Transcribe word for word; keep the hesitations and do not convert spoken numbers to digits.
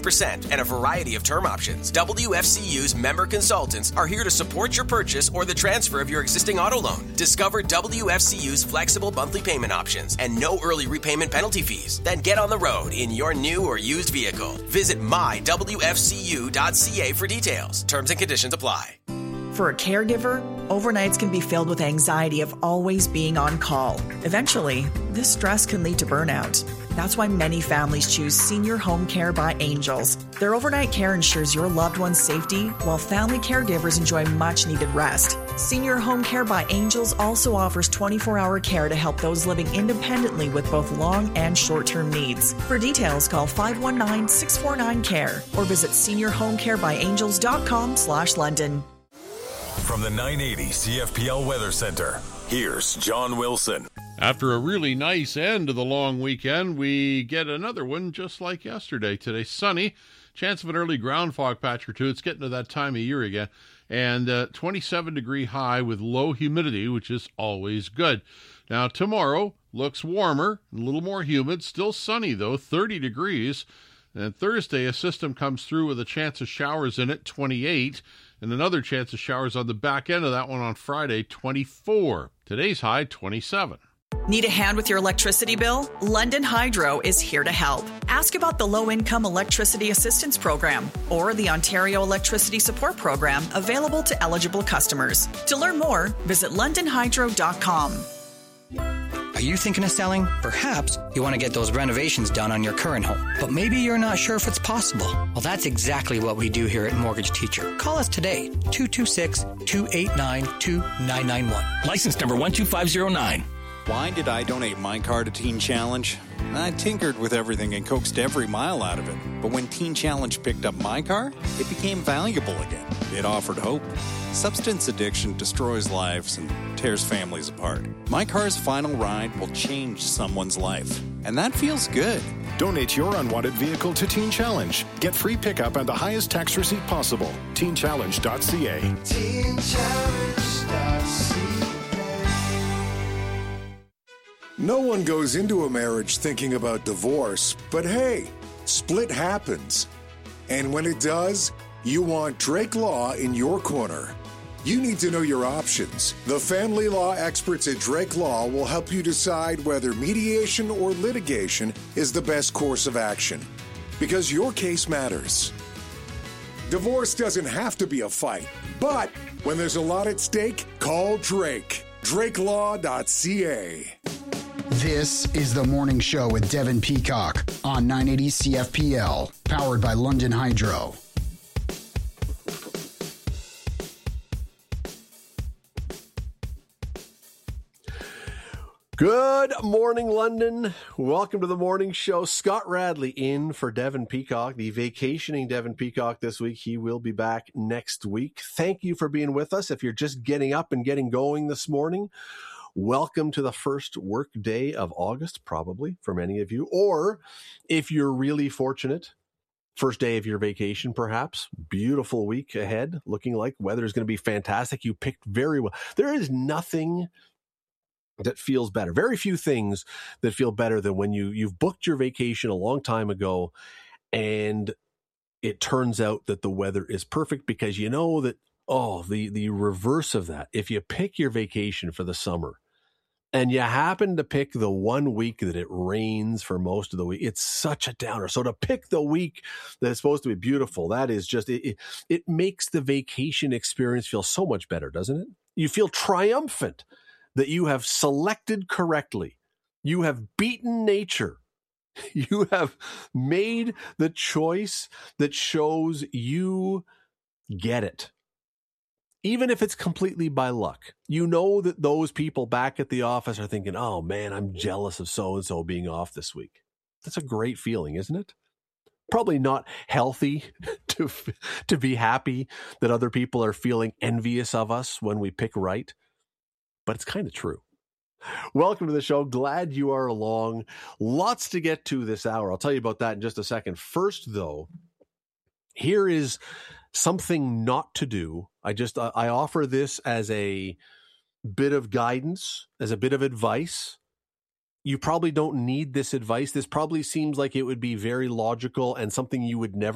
percent and a variety of term options. W F C U's member consultants are here to support your purchase or the transfer of your existing auto loan. Discover W F C U's flexible monthly payment options and no early repayment penalty fees. Then get on the road in your new or used vehicle. Visit my W F C U dot C A for details. Terms and conditions apply. For a caregiver, overnights can be filled with anxiety of always being on call. Eventually, this stress can lead to burnout. That's why many families choose Senior Home Care by Angels. Their overnight care ensures your loved one's safety, while family caregivers enjoy much-needed rest. Senior Home Care by Angels also offers twenty-four hour care to help those living independently with both long and short-term needs. For details, call five one nine, six four nine, C A R E or visit senior home care by angels dot com slash London. From the nine eighty C F P L Weather Center, here's John Wilson. After a really nice end to the long weekend, we get another one just like yesterday. Today, sunny, chance of an early ground fog patch or two. It's getting to that time of year again. And uh, twenty-seven degree high with low humidity, which is always good. Now, tomorrow looks warmer, a little more humid, still sunny though, thirty degrees. And Thursday, a system comes through with a chance of showers in it, twenty-eight. And another chance of showers on the back end of that one on Friday, twenty-four. Today's high, twenty-seven. Need a hand with your electricity bill? London Hydro is here to help. Ask about the Low-Income Electricity Assistance Program or the Ontario Electricity Support Program available to eligible customers. To learn more, visit london hydro dot com. Are you thinking of selling? Perhaps you want to get those renovations done on your current home, but maybe you're not sure if it's possible. Well, that's exactly what we do here at Mortgage Teacher. Call us today, two two six, two eight nine, two nine nine one. License number one two five zero nine. Why did I donate my car to Teen Challenge? I tinkered with everything and coaxed every mile out of it. But when Teen Challenge picked up my car, it became valuable again. It offered hope. Substance addiction destroys lives and tears families apart. My car's final ride will change someone's life. And that feels good. Donate your unwanted vehicle to Teen Challenge. Get free pickup and the highest tax receipt possible. teen challenge dot c a. teen challenge dot c a. No one goes into a marriage thinking about divorce, but hey, split happens. And when it does, you want Drake Law in your corner. You need to know your options. The family law experts at Drake Law will help you decide whether mediation or litigation is the best course of action. Because your case matters. Divorce doesn't have to be a fight, but when there's a lot at stake, call Drake. drake law dot c a. This is The Morning Show with Devin Peacock on nine eighty C F P L, powered by London Hydro. Good morning, London. Welcome to The Morning Show. Scott Radley in for Devin Peacock, the vacationing Devin Peacock this week. He will be back next week. Thank you for being with us. If you're just getting up and getting going this morning, welcome to the first work day of August, probably for many of you. Or if you're really fortunate, first day of your vacation, perhaps. Beautiful week ahead. Looking like weather is going to be fantastic. You picked very well. There is nothing that feels better. Very few things that feel better than when you, you've booked your vacation a long time ago and it turns out that the weather is perfect, because you know that, oh, the, the reverse of that, if you pick your vacation for the summer and you happen to pick the one week that it rains for most of the week, it's such a downer. So to pick the week that is supposed to be beautiful, that is just, it, it, it makes the vacation experience feel so much better, doesn't it? You feel triumphant that you have selected correctly. You have beaten nature. You have made the choice that shows you get it. Even if it's completely by luck, you know that those people back at the office are thinking, oh man, I'm jealous of so-and-so being off this week. That's a great feeling, isn't it? Probably not healthy to, to be happy that other people are feeling envious of us when we pick right, but it's kind of true. Welcome to the show. Glad you are along. Lots to get to this hour. I'll tell you about that in just a second. First, though, here is something not to do. I just, I offer this as a bit of guidance, as a bit of advice. You probably don't need this advice. This probably seems like it would be very logical and something you would never